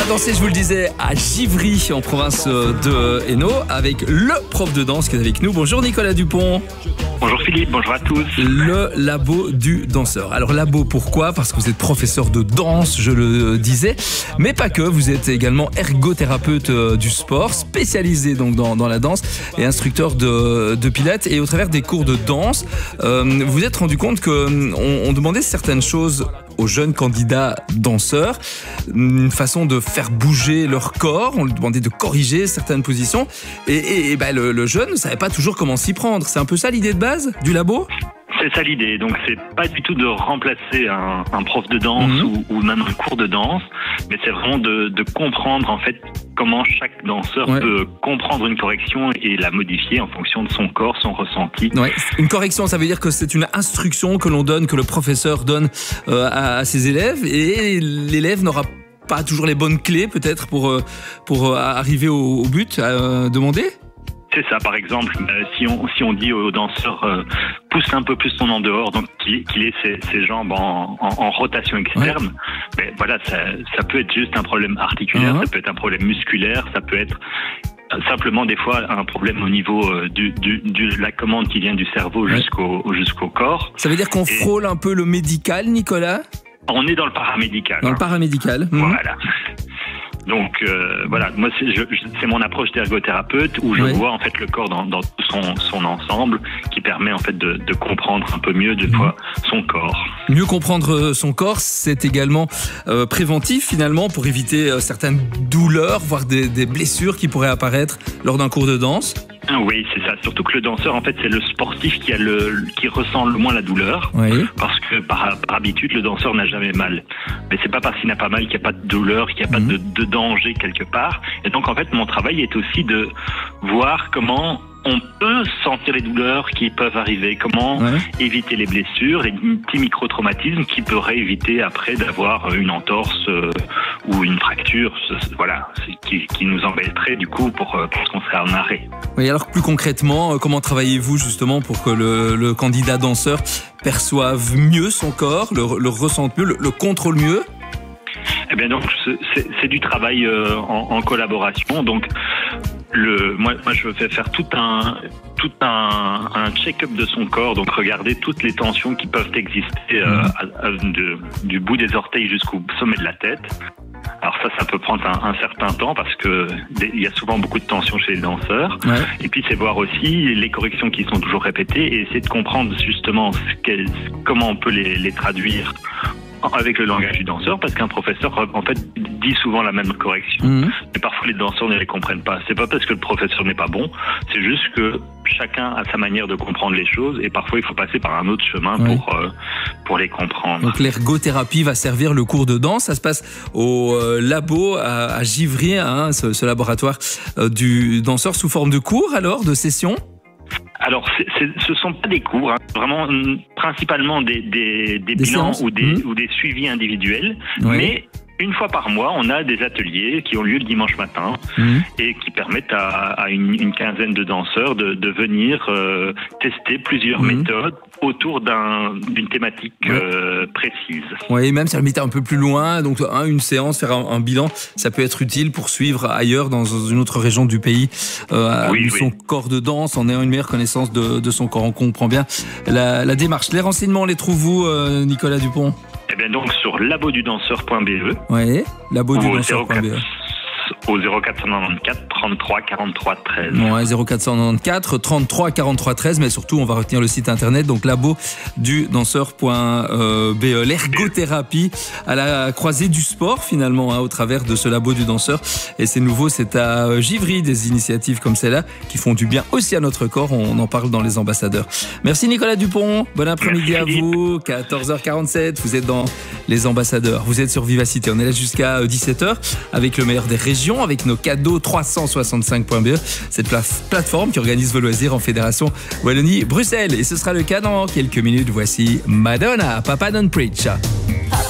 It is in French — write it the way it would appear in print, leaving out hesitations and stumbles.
danser, je vous le disais, à Givry, en province de Hainaut, avec le prof de danse qui est avec nous. Bonjour Nicolas Dupont. Bonjour Philippe, bonjour à tous. Le labo du danseur. Alors labo, pourquoi ? Parce que vous êtes professeur de danse, je le disais, mais pas que. Vous êtes également ergothérapeute du sport, spécialisé donc dans la danse et instructeur de pilates. Et au travers des cours de danse, vous vous êtes rendu compte qu'on demandait certaines choses aux jeunes candidats danseurs, une façon de faire bouger leur corps, on lui demandait de corriger certaines positions, et le jeune ne savait pas toujours comment s'y prendre. C'est un peu ça l'idée de base du labo ? C'est ça l'idée, donc c'est pas du tout de remplacer un prof de danse ou même un cours de danse, mais c'est vraiment de comprendre en fait comment chaque danseur peut comprendre une correction et la modifier en fonction de son corps, son ressenti. Ouais. Une correction, ça veut dire que c'est une instruction que l'on donne, que le professeur donne à ses élèves, et l'élève n'aura pas toujours les bonnes clés peut-être pour arriver au but demandé. C'est ça, par exemple, si on dit au danseur pousse un peu plus son en dehors, donc qu'il ait ses jambes en rotation externe, mais voilà, ça peut être juste un problème articulaire, ça peut être un problème musculaire, ça peut être simplement des fois un problème au niveau de la commande qui vient du cerveau jusqu'au corps. Ça veut dire qu'on frôle un peu le médical, Nicolas ? On est dans le paramédical. Dans le paramédical. Voilà. Donc voilà, moi c'est mon approche d'ergothérapeute où je vois en fait le corps dans tout son ensemble, qui permet en fait de comprendre un peu mieux de fois son corps. Mieux comprendre son corps, c'est également préventif finalement pour éviter certaines douleurs, voire des blessures qui pourraient apparaître lors d'un cours de danse. Oui, c'est ça. Surtout que le danseur, en fait, c'est le sportif qui ressent le moins la douleur. Oui. Parce que par habitude, le danseur n'a jamais mal. Mais c'est pas parce qu'il n'a pas mal qu'il n'y a pas de douleur, qu'il n'y a pas de danger quelque part. Et donc, en fait, mon travail est aussi de voir comment on peut sentir les douleurs qui peuvent arriver, comment éviter les blessures et des petits micro-traumatismes qui pourraient éviter après d'avoir une entorse ou une fracture, voilà, qui nous embêterait du coup pour qu'on serait en arrêt. Oui, alors plus concrètement, comment travaillez-vous justement pour que le candidat danseur perçoive mieux son corps, le ressente mieux, le contrôle mieux ? Eh bien donc c'est du travail en collaboration. Donc moi je fais faire tout un check-up de son corps, donc regarder toutes les tensions qui peuvent exister du bout des orteils jusqu'au sommet de la tête. Alors ça peut prendre un certain temps parce que il y a souvent beaucoup de tensions chez les danseurs. Et puis c'est voir aussi les corrections qui sont toujours répétées et essayer de comprendre justement comment on peut les traduire avec le langage du danseur, parce qu'un professeur en fait dit souvent la même correction, mais parfois les danseurs ne les comprennent pas. C'est pas parce que le professeur n'est pas bon, c'est juste que chacun a sa manière de comprendre les choses et parfois il faut passer par un autre chemin pour les comprendre. Donc l'ergothérapie va servir le cours de danse. Ça se passe au labo à Givry, ce laboratoire du danseur sous forme de cours, alors de sessions. Alors, ce sont pas des cours, vraiment principalement des bilans séances, ou des suivis individuels, mais une fois par mois, on a des ateliers qui ont lieu le dimanche matin et qui permettent à une quinzaine de danseurs de venir tester plusieurs méthodes autour d'une thématique précise. Oui, même si elle mettait un peu plus loin, donc une séance, faire un bilan, ça peut être utile pour suivre ailleurs dans une autre région du pays son corps de danse, en ayant une meilleure connaissance de son corps. On comprend bien la démarche. Les renseignements, les trouvez-vous, Nicolas Dupont ? Eh bien donc sur labodudanseur.be. Oui, labodudanseur.be. Au 0494 33 43 13. Ouais, 0494 33 43 13, mais surtout on va retenir le site internet, donc labodudanseur.be. L'ergothérapie à la croisée du sport finalement, au travers de ce labo du danseur. Et c'est nouveau, c'est à Givry, des initiatives comme celle-là qui font du bien aussi à notre corps. On en parle dans les ambassadeurs. Merci Nicolas Dupont, bon après-midi à vous. 14h47, vous êtes dans les ambassadeurs, vous êtes sur Vivacité, on est là jusqu'à 17h avec le meilleur des régions, avec nos cadeaux 365.be, cette plateforme qui organise vos loisirs en fédération Wallonie-Bruxelles. Et ce sera le cas dans quelques minutes. Voici Madonna, Papa Don't Preach.